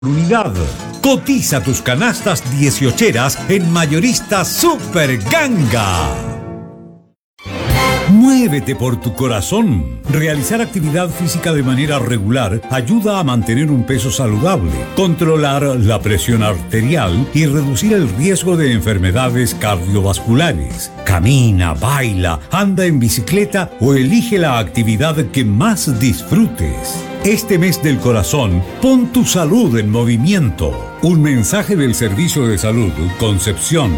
Unidad. Cotiza tus canastas 18eras en Mayorista Super Ganga. Muévete por tu corazón. Realizar actividad física de manera regular ayuda a mantener un peso saludable, controlar la presión arterial y reducir el riesgo de enfermedades cardiovasculares. Camina, baila, anda en bicicleta o elige la actividad que más disfrutes. Este mes del corazón, pon tu salud en movimiento. Un mensaje del Servicio de Salud Concepción.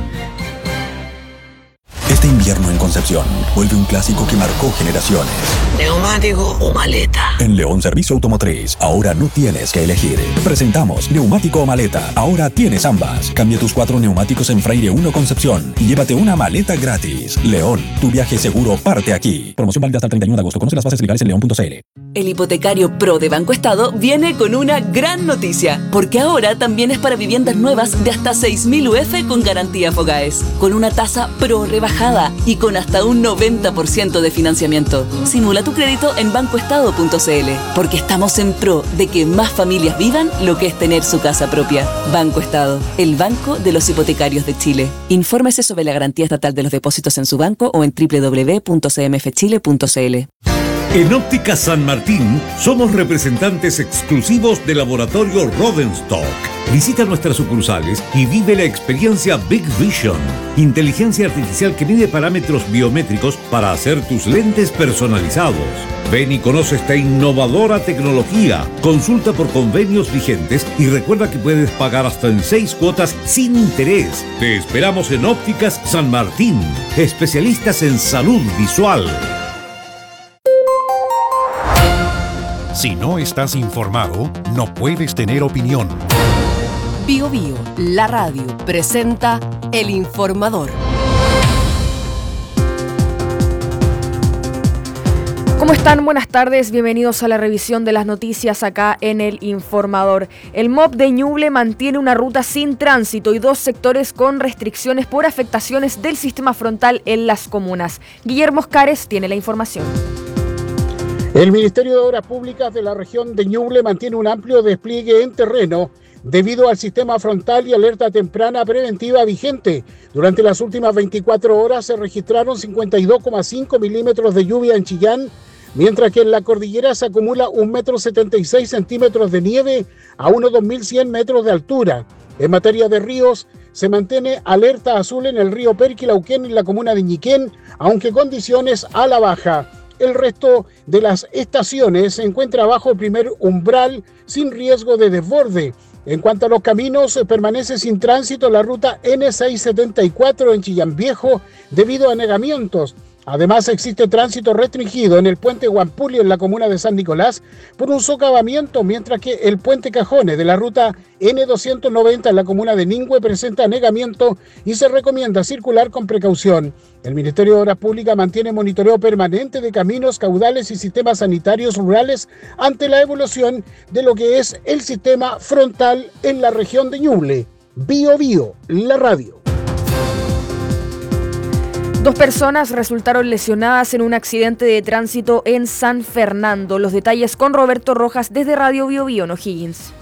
Este invierno en Concepción vuelve un clásico que marcó generaciones. ¿Neumático o maleta? En León Servicio Automotriz, ahora no tienes que elegir. Presentamos neumático o maleta. Ahora tienes ambas. Cambia tus 4 neumáticos en Freire 1 Concepción y llévate una maleta gratis. León, tu viaje seguro parte aquí. Promoción válida hasta el 31 de agosto. Conoce las bases legales en león.cl. El hipotecario Pro de Banco Estado viene con una gran noticia, porque ahora también es para viviendas nuevas de hasta 6.000 UF con garantía FOGAES, con una tasa Pro rebajada y con hasta un 90% de financiamiento. Simula tu crédito en bancoestado.cl, porque estamos en pro de que más familias vivan lo que es tener su casa propia. Banco Estado, el banco de los hipotecarios de Chile. Infórmese sobre la garantía estatal de los depósitos en su banco o en www.cmfchile.cl. En Óptica San Martín somos representantes exclusivos del laboratorio Rodenstock. Visita nuestras sucursales y vive la experiencia Big Vision, inteligencia artificial que mide parámetros biométricos para hacer tus lentes personalizados. Ven y conoce esta innovadora tecnología. Consulta por convenios vigentes y recuerda que puedes pagar hasta en 6 cuotas sin interés. Te esperamos en Ópticas San Martín, especialistas en salud visual. Si no estás informado, no puedes tener opinión. Bio Bio, la radio, presenta El Informador. ¿Cómo están? Buenas tardes, bienvenidos a la revisión de las noticias acá en El Informador. El MOP de Ñuble mantiene una ruta sin tránsito y 2 sectores con restricciones por afectaciones del sistema frontal en las comunas. Guillermo Oscares tiene la información. El Ministerio de Obras Públicas de la región de Ñuble mantiene un amplio despliegue en terreno debido al sistema frontal y alerta temprana preventiva vigente. Durante las últimas 24 horas se registraron 52,5 milímetros de lluvia en Chillán, mientras que en la cordillera se acumula 1,76 m de nieve a unos 2.100 metros de altura. En materia de ríos, se mantiene alerta azul en el río Perquilauquén y la comuna de Ñiquén, aunque condiciones a la baja. El resto de las estaciones se encuentra bajo el primer umbral sin riesgo de desborde. En cuanto a los caminos, permanece sin tránsito la ruta N674 en Chillán Viejo debido a anegamientos. Además, existe tránsito restringido en el puente Guampulio en la comuna de San Nicolás por un socavamiento, mientras que el puente Cajones de la ruta N290 en la comuna de Ningüe presenta anegamiento y se recomienda circular con precaución. El Ministerio de Obras Públicas mantiene monitoreo permanente de caminos, caudales y sistemas sanitarios rurales ante la evolución de lo que es el sistema frontal en la región de Ñuble. Bio Bio, la radio. 2 personas resultaron lesionadas en un accidente de tránsito en San Fernando. Los detalles con Roberto Rojas desde Radio Bio Bio en O'Higgins.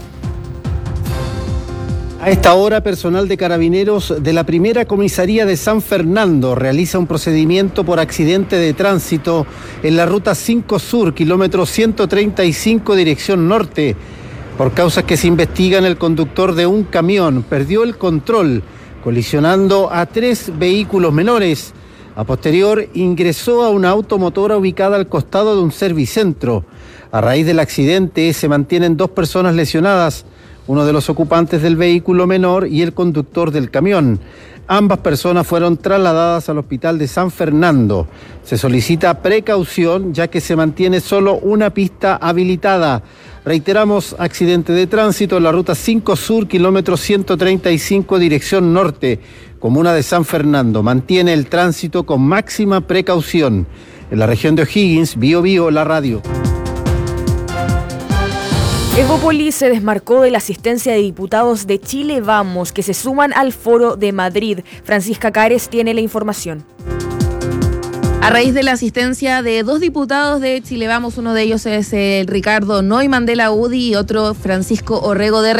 A esta hora, personal de Carabineros de la primera comisaría de San Fernando realiza un procedimiento por accidente de tránsito en la ruta 5 Sur, kilómetro 135, dirección norte. Por causas que se investigan, el conductor de un camión perdió el control, colisionando a 3 vehículos menores. A posterior, ingresó a una automotora ubicada al costado de un servicentro. A raíz del accidente, se mantienen 2 personas lesionadas, uno de los ocupantes del vehículo menor y el conductor del camión. Ambas personas fueron trasladadas al hospital de San Fernando. Se solicita precaución, ya que se mantiene solo una pista habilitada. Reiteramos, accidente de tránsito en la ruta 5 Sur, kilómetro 135, dirección norte, comuna de San Fernando. Mantiene el tránsito con máxima precaución. En la región de O'Higgins, Bio Bio, la radio. Evópolis se desmarcó de la asistencia de diputados de Chile Vamos, que se suman al Foro de Madrid. Francisca Cares tiene la información. A raíz de la asistencia de 2 diputados de Chile Vamos, uno de ellos es el Ricardo Neumann de la UDI y otro Francisco Orrego de